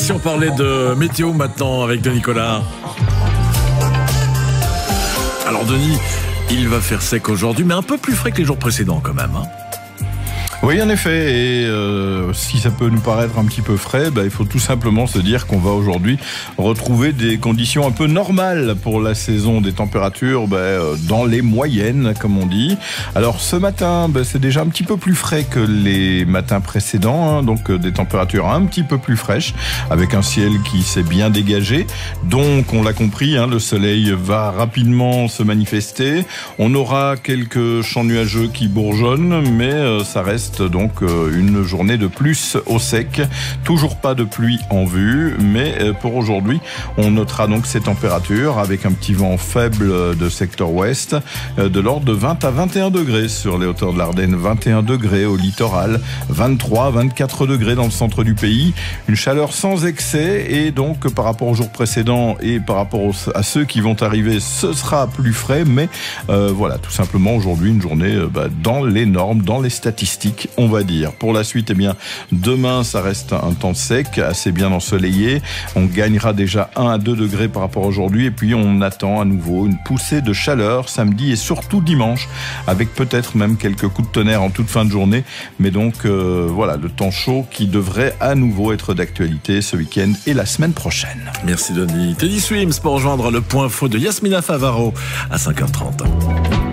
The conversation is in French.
si on parlait de météo maintenant avec Denis Collard? Alors Denis, il va faire sec aujourd'hui, mais un peu plus frais que les jours précédents quand même, hein. Oui, en effet, et si ça peut nous paraître un petit peu frais, il faut tout simplement se dire qu'on va aujourd'hui retrouver des conditions un peu normales pour la saison, des températures dans les moyennes, comme on dit. Alors ce matin, c'est déjà un petit peu plus frais que les matins précédents, hein, donc des températures un petit peu plus fraîches, avec un ciel qui s'est bien dégagé. Donc on l'a compris, hein, le soleil va rapidement se manifester. On aura quelques champs nuageux qui bourgeonnent, mais ça reste donc une journée de plus au sec. Toujours pas de pluie en vue, mais pour aujourd'hui, on notera donc ces températures avec un petit vent faible de secteur ouest, de l'ordre de 20 à 21 degrés sur les hauteurs de l'Ardenne, 21 degrés au littoral, 23, 24 degrés dans le centre du pays. Une chaleur sans excès et donc par rapport aux jours précédents et par rapport à ceux qui vont arriver, ce sera plus frais, mais voilà, tout simplement aujourd'hui une journée dans les normes, dans les statistiques, on va dire. Pour la suite, demain, ça reste un temps sec, assez bien ensoleillé. On gagnera déjà 1 à 2 degrés par rapport à aujourd'hui. Et puis, on attend à nouveau une poussée de chaleur samedi et surtout dimanche, avec peut-être même quelques coups de tonnerre en toute fin de journée. Mais donc, voilà, le temps chaud qui devrait à nouveau être d'actualité ce week-end et la semaine prochaine. Merci Denis. Teddy Swims pour rejoindre le point faux de Yasmina Favaro à 5h30.